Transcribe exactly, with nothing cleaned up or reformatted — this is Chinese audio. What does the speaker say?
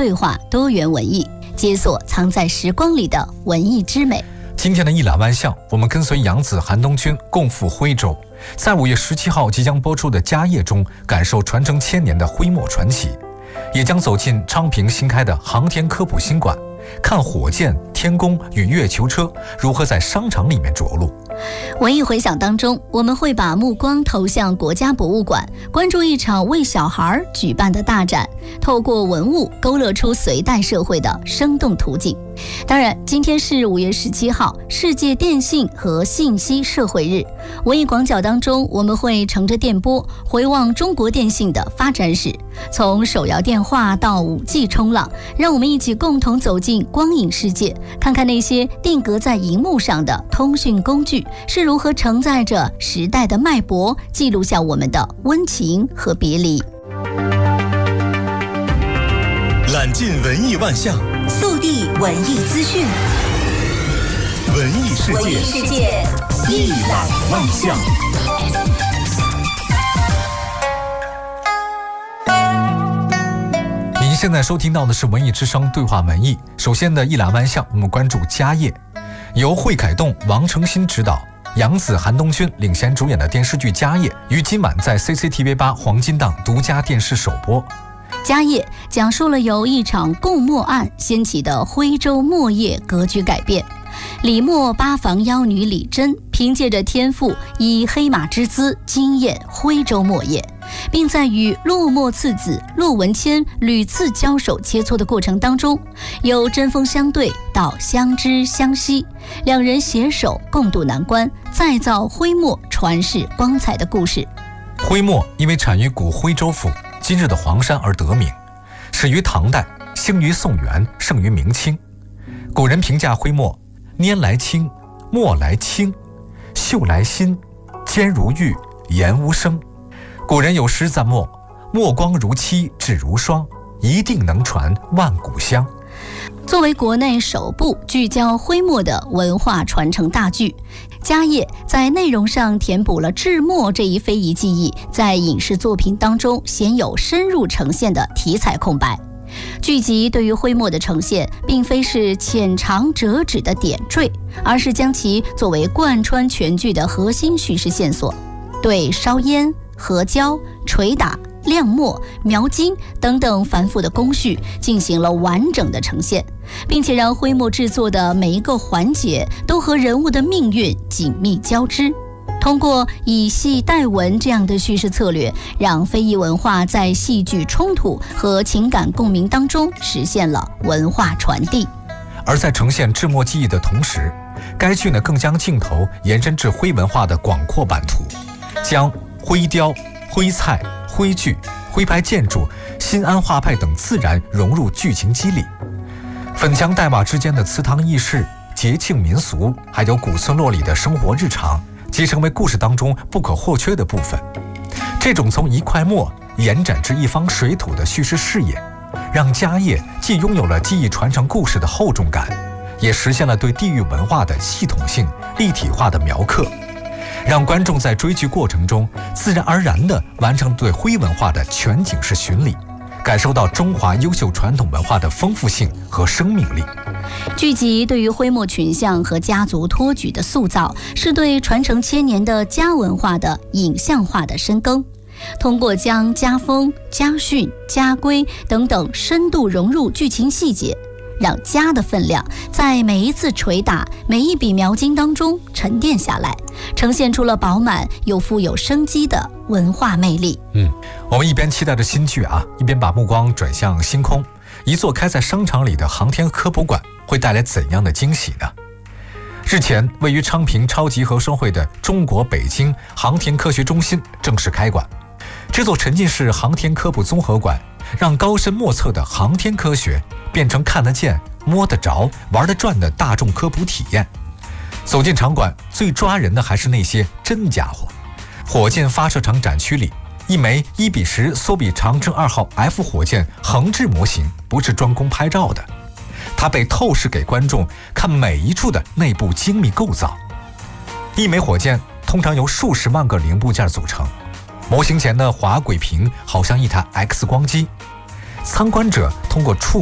对话多元文艺，解锁藏在时光里的文艺之美。 今天的一览万象，我们跟随杨子、韩东君共赴徽州，在五月十七号即将播出的《家业》中，感受传承千年的徽墨传奇，也将走进昌平新开的航天科普新馆，看火箭、天宫与月球车如何在商场里面着陆。 文艺回响当中，我们会把目光投向国家博物馆，关注一场为小孩举办的大展，透过文物勾勒出隋代社会的生动图景。当然，今天是五月十七号，世界电信和信息社会日。文艺广角当中，我们会乘着电波回望中国电信的发展史，从手摇电话到 五 G 冲浪，让我们一起共同走进光影世界，看看那些定格在荧幕上的通讯工具是如何承载着时代的脉搏，记录下我们的温情和别离。 揽尽文艺万象， 速递文艺资讯， 文艺世界， 文艺世界一览万象。 您现在收听到的是文艺之声对话文艺。首先的一览万象，我们关注家业，由惠凯栋、王承新执导，杨子、韩东君领衔主演的电视剧《家业》于今晚在 C C T V 八黄金档独家电视首播。 家业讲述了由一场供墨案掀起的徽州墨业格局改变。李墨八房妖女李珍凭借着天赋，以黑马之姿惊艳徽州墨业，并在与落墨次子骆文谦屡次交手切磋的过程当中，由针锋相对到相知相惜，两人携手共度难关，再造徽墨传世光彩的故事。 徽墨因为产于古徽州府今日的黄山而得名，始于唐代，兴于宋元，盛于明清。古人评价徽墨：拈来轻，墨来清，秀来新，坚如玉，言无声。古人有诗赞墨：墨光如漆，质如霜，一定能传万古香。 作为国内首部聚焦徽墨的文化传承大剧，家业在内容上填补了制墨这一非遗技艺在影视作品当中鲜有深入呈现的题材空白。剧集对于徽墨的呈现并非是浅尝辄止的点缀，而是将其作为贯穿全剧的核心叙事线索，对烧烟、合胶、捶打、亮墨、描金等等繁复的工序进行了完整的呈现，并且让徽墨制作的每一个环节都和人物的命运紧密交织。通过以戏代文这样的叙事策略，让非遗文化在戏剧冲突和情感共鸣当中实现了文化传递。 而在呈现制墨技艺的同时，该剧呢更将镜头延伸至徽文化的广阔版图，将徽雕、徽菜、徽剧、徽派建筑、新安画派等自然融入剧情肌理。粉墙黛瓦之间的祠堂轶事、节庆民俗，还有古村落里的生活日常，即成为故事当中不可或缺的部分。这种从一块墨延展至一方水土的叙事视野，让家业既拥有了记忆传承故事的厚重感，也实现了对地域文化的系统性立体化的描刻，让观众在追剧过程中自然而然地完成对徽文化的全景式巡礼，感受到中华优秀传统文化的丰富性和生命力。 剧集对于徽墨群像和家族托举的塑造，是对传承千年的家文化的影像化的深耕。通过将家风、家训、家规等等深度融入剧情细节，让家的分量在每一次捶打、每一笔描金当中沉淀下来，呈现出了饱满又富有生机的文化魅力。 嗯，我们一边期待着新剧啊，一边把目光转向星空。一座开在商场里的航天科普馆会带来怎样的惊喜呢？日前，位于昌平超级合生汇的中国北京航天科学中心正式开馆。这座沉浸式航天科普综合馆，让高深莫测的航天科学变成看得见、摸得着、玩得转的大众科普体验。走进场馆，最抓人的还是那些真家伙。火箭发射场展区里，一枚一比十缩比长征二号 F 火箭横置模型不是专供拍照的，它被透视给观众看每一处的内部精密构造。一枚火箭通常由数十万个零部件组成，模型前的滑轨屏好像一台 X 光机，参观者通过触